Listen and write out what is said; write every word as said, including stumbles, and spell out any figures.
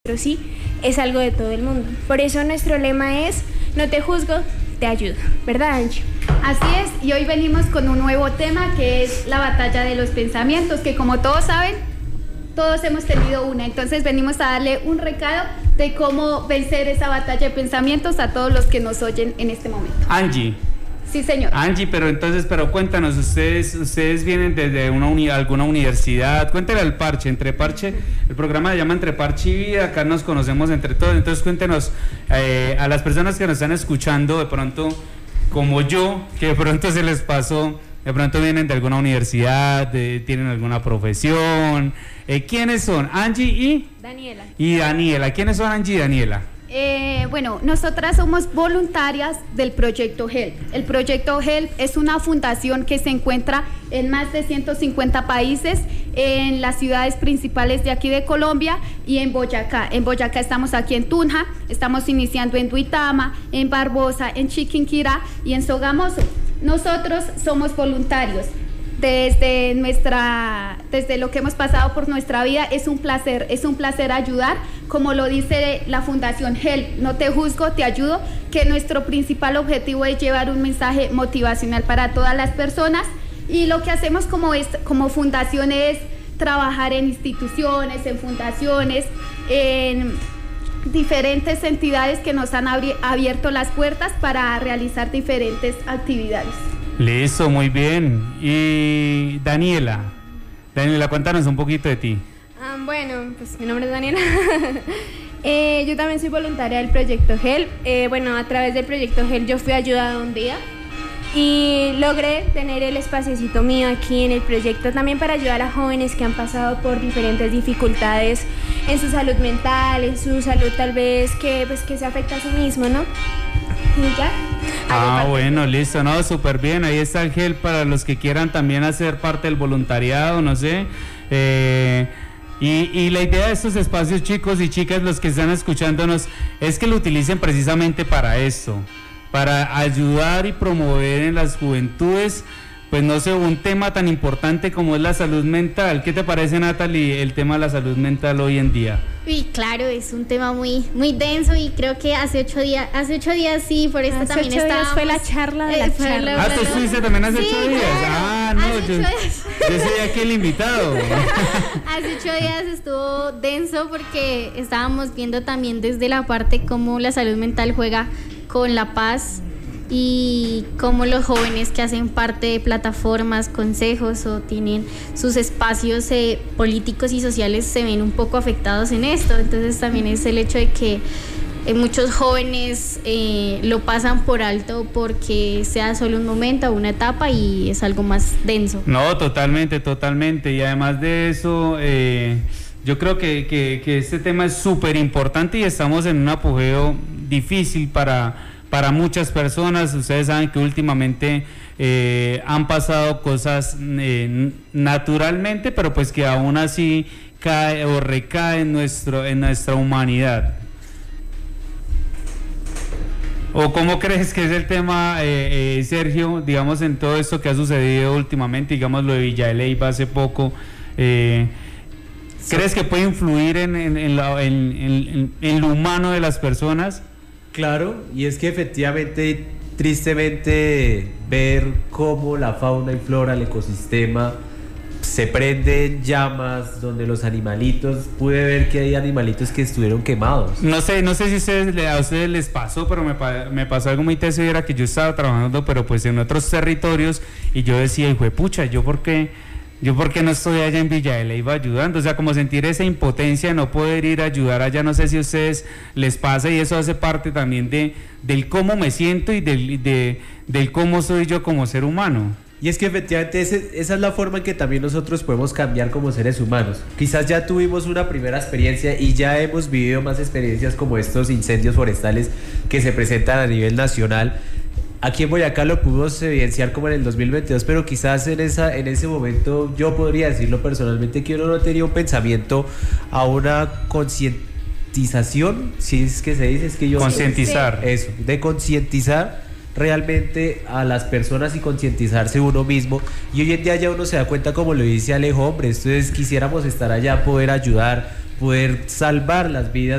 pero sí es algo de todo el mundo. Por eso nuestro lema es, no te juzgo, te ayudo. ¿Verdad, Angie? Así es, y hoy venimos con un nuevo tema que es la batalla de los pensamientos, que como todos saben, todos hemos tenido una. Entonces venimos a darle un recado de cómo vencer esa batalla de pensamientos a todos los que nos oyen en este momento. Angie. Sí, señor. Angie, pero entonces, pero cuéntanos, ustedes ustedes vienen desde una uni, alguna universidad, cuéntale al Parche, Entre Parche, el programa se llama Entre Parche y Vida, acá nos conocemos entre todos, entonces cuéntenos eh, a las personas que nos están escuchando, de pronto, como yo, que de pronto se les pasó, de pronto vienen de alguna universidad, de, tienen alguna profesión, eh, ¿quiénes son? Angie y... Daniela. Y Daniela, ¿quiénes son Angie y Daniela? Eh, bueno, nosotras somos voluntarias del Proyecto HELP. El Proyecto HELP es una fundación que se encuentra en más de ciento cincuenta países, en las ciudades principales de aquí de Colombia y en Boyacá. En Boyacá estamos aquí en Tunja, estamos iniciando en Duitama, en Barbosa, en Chiquinquirá y en Sogamoso. Nosotros somos voluntarios. Desde nuestra, desde lo que hemos pasado por nuestra vida, es un placer, es un placer ayudar, como lo dice la Fundación HELP, no te juzgo, te ayudo, que nuestro principal objetivo es llevar un mensaje motivacional para todas las personas, y lo que hacemos como, es, como fundación es trabajar en instituciones, en fundaciones, en diferentes entidades que nos han abierto las puertas para realizar diferentes actividades. Listo, muy bien. Y Daniela, Daniela, cuéntanos un poquito de ti. Ah, bueno, pues mi nombre es Daniela. eh, yo también soy voluntaria del Proyecto HELP. Eh, bueno, a través del Proyecto HELP yo fui ayudada un día y logré tener el espaciocito mío aquí en el proyecto también para ayudar a jóvenes que han pasado por diferentes dificultades en su salud mental, en su salud tal vez que, pues, que se afecta a sí mismo, ¿no? Y ya. Ah, bueno, listo, no, súper bien, ahí está el HELP para los que quieran también hacer parte del voluntariado, no sé, eh, y, y la idea de estos espacios, chicos y chicas, los que están escuchándonos, es que lo utilicen precisamente para esto, para ayudar y promover en las juventudes, pues no sé, un tema tan importante como es la salud mental. ¿Qué te parece, Natalie, el tema de la salud mental hoy en día? Uy, claro, es un tema muy muy denso y creo que hace ocho días, hace ocho días sí, por esto hace también ocho estábamos. días fue la charla de la eh, charla. Ah, ¿tú estuviste también hace sí, ocho días? Claro, Ah, no, hace yo, ocho días. yo soy aquí el invitado. Hace ocho días estuvo denso porque estábamos viendo también desde la parte cómo la salud mental juega con la paz y cómo los jóvenes que hacen parte de plataformas, consejos o tienen sus espacios eh, políticos y sociales se ven un poco afectados en esto. Entonces también es el hecho de que eh, muchos jóvenes eh, lo pasan por alto porque sea solo un momento o una etapa y es algo más denso. No, totalmente, totalmente. Y además de eso, eh, yo creo que, que, que este tema es súper importante y estamos en un apogeo difícil para... para muchas personas. Ustedes saben que últimamente eh, han pasado cosas eh, naturalmente, pero pues que aún así cae o recae en, nuestro, en nuestra humanidad. ¿O cómo crees que es el tema, eh, eh, Sergio, digamos, en todo esto que ha sucedido últimamente, digamos lo de Villa de Leyva hace poco? Eh, ¿Crees que puede influir en, en, en, la, en, en, en lo humano de las personas? Claro, y es que efectivamente, tristemente, ver cómo la fauna y flora, el ecosistema se prende en llamas, donde los animalitos, pude ver que hay animalitos que estuvieron quemados. No sé, no sé si ustedes, a ustedes les pasó, pero me, me pasó algo muy teso y era que yo estaba trabajando, pero pues en otros territorios, y yo decía, hijo de pucha, ¿yo por qué? Yo porque no estoy allá en Villa de Leyva ayudando, o sea, como sentir esa impotencia de no poder ir a ayudar allá, no sé si a ustedes les pasa, y eso hace parte también de del cómo me siento y del, de, del cómo soy yo como ser humano. Y es que efectivamente ese, esa es la forma en que también nosotros podemos cambiar como seres humanos. Quizás ya tuvimos una primera experiencia y ya hemos vivido más experiencias como estos incendios forestales que se presentan a nivel nacional. Aquí en Boyacá lo pudimos evidenciar como en el dos mil veintidós, pero quizás en, esa, en ese momento yo podría decirlo personalmente que uno no tenía un pensamiento a una concientización, si es que se dice, es que yo... Concientizar. Eso, de concientizar realmente a las personas y concientizarse uno mismo, y hoy en día ya uno se da cuenta, como lo dice Alejo, hombre, entonces quisiéramos estar allá, poder ayudar, poder salvar las vidas